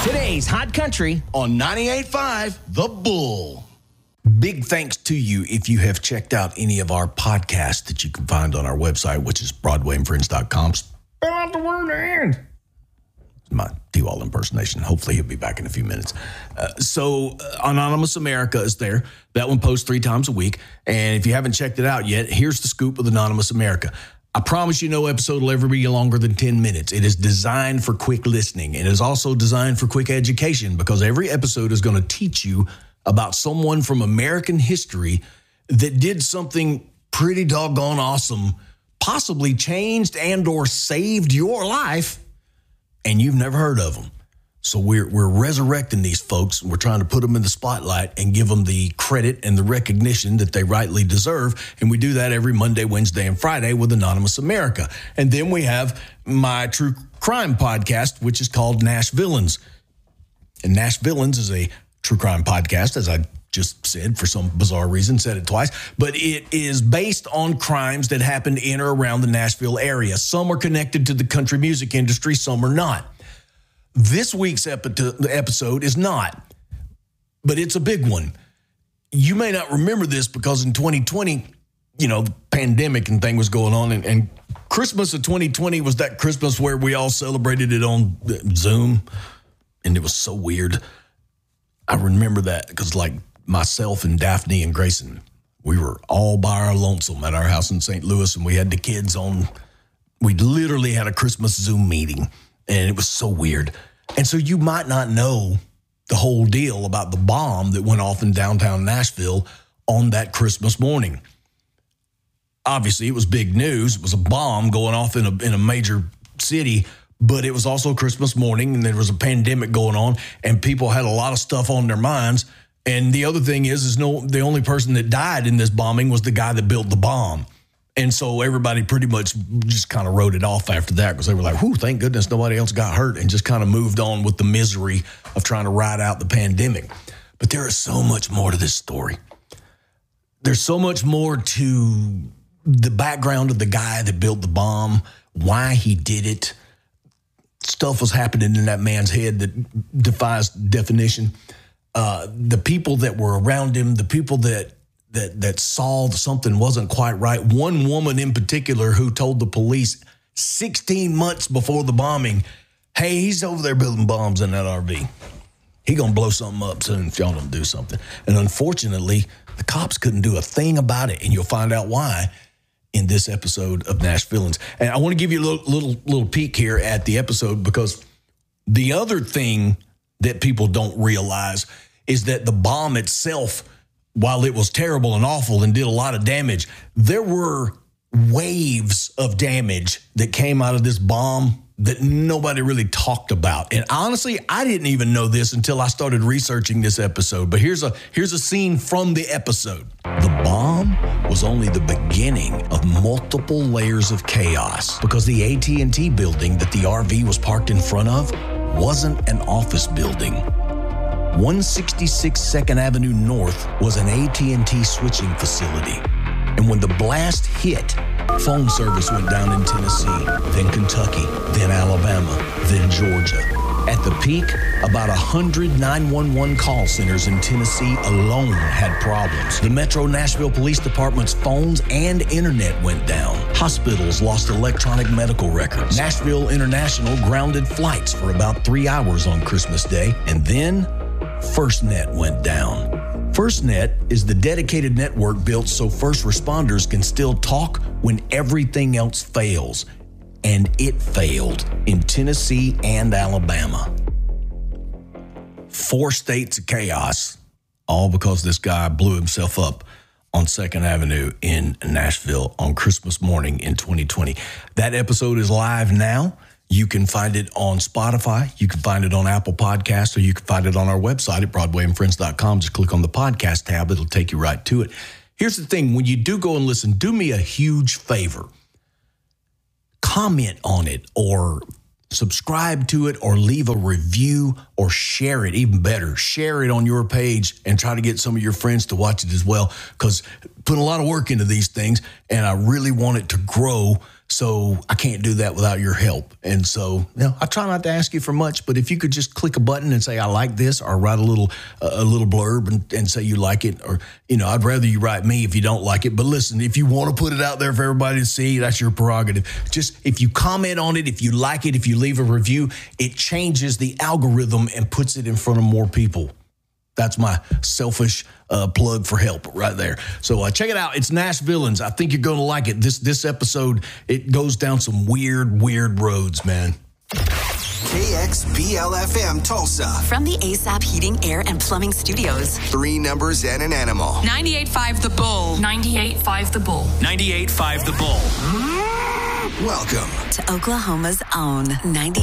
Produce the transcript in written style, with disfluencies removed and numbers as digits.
Today's Hot Country on 98.5 The Bull. Big thanks to you if you have checked out any of our podcasts that you can find on our website, which is BroadwayandFriends.com. Spell out the word "and." My T-Wall impersonation. Hopefully he'll be back in a few minutes. So Anonymous America is there. That one posts 3 times a week. And if you haven't checked it out yet, here's the scoop with Anonymous America. I promise you no episode will ever be longer than 10 minutes. It is designed for quick listening. It is also designed for quick education because every episode is going to teach you about someone from American history that did something pretty doggone awesome, possibly changed and or saved your life, and you've never heard of them. So we're resurrecting these folks. We're trying to put them in the spotlight and give them the credit and the recognition that they rightly deserve. And we do that every Monday, Wednesday, and Friday with Anonymous America. And then we have my true crime podcast, which is called Nash Villains. And Nash Villains is a true crime podcast, as I just said, for some bizarre reason, said it twice. But it is based on crimes that happened in or around the Nashville area. Some are connected to the country music industry, some are not. This week's episode is not, but it's a big one. You may not remember this because in 2020, the pandemic and thing was going on, and Christmas of 2020 was that Christmas where we all celebrated it on Zoom, and it was so weird. I remember that because, like, myself and Daphne and Grayson, we were all by our lonesome at our house in St. Louis, and we had the kids on. We literally had a Christmas Zoom meeting. And it was so weird. And so you might not know the whole deal about the bomb that went off in downtown Nashville on that Christmas morning. Obviously, it was big news. It was a bomb going off in a major city, but it was also Christmas morning, and there was a pandemic going on, and people had a lot of stuff on their minds. And the other thing is the only person that died in this bombing was the guy that built the bomb. And so everybody pretty much just kind of wrote it off after that because they were like, whew, thank goodness nobody else got hurt, and just kind of moved on with the misery of trying to ride out the pandemic. But there is so much more to this story. There's so much more to the background of the guy that built the bomb, why he did it. Stuff was happening in that man's head that defies definition. The people that were around him, the people that saw something wasn't quite right. One woman in particular who told the police 16 months before the bombing, hey, he's over there building bombs in that RV. He gonna blow something up soon if y'all don't do something. And unfortunately, the cops couldn't do a thing about it, and you'll find out why in this episode of Nash Villains. And I want to give you a little peek here at the episode, because the other thing that people don't realize is that the bomb itself, while it was terrible and awful and did a lot of damage, there were waves of damage that came out of this bomb that nobody really talked about. And honestly, I didn't even know this until I started researching this episode. But here's a scene from the episode. The bomb was only the beginning of multiple layers of chaos, because the AT&T building that the RV was parked in front of wasn't an office building. 166 2nd Avenue North was an AT&T switching facility. And when the blast hit, phone service went down in Tennessee, then Kentucky, then Alabama, then Georgia. At the peak, about 100 911 call centers in Tennessee alone had problems. The Metro Nashville Police Department's phones and internet went down. Hospitals lost electronic medical records. Nashville International grounded flights for about 3 hours on Christmas Day. And then FirstNet went down. FirstNet is the dedicated network built so first responders can still talk when everything else fails. And it failed in Tennessee and Alabama. 4 states of chaos, all because this guy blew himself up on 2nd Avenue in Nashville on Christmas morning in 2020. That episode is live now. You can find it on Spotify. You can find it on Apple Podcasts, or you can find it on our website at BroadwayandFriends.com. Just click on the podcast tab. It'll take you right to it. Here's the thing. When you do go and listen, do me a huge favor. Comment on it, or subscribe to it, or leave a review, or share it. Even better, share it on your page and try to get some of your friends to watch it as well, because put a lot of work into these things, and I really want it to grow So I can't do that without your help. And so, I try not to ask you for much, but if you could just click a button and say, I like this, or write a little blurb and say you like it, or, I'd rather you write me if you don't like it. But listen, if you want to put it out there for everybody to see, that's your prerogative. Just if you comment on it, if you like it, if you leave a review, it changes the algorithm and puts it in front of more people. That's my selfish plug for help right there. So check it out. It's Nash Villains. I think you're going to like it. This episode, it goes down some weird roads, man. KXBL-FM Tulsa. From the ASAP Heating, Air, and Plumbing Studios. 3 numbers and an animal. 98.5 The Bull. 98.5 The Bull. 98.5 The Bull. Welcome to Oklahoma's own 98.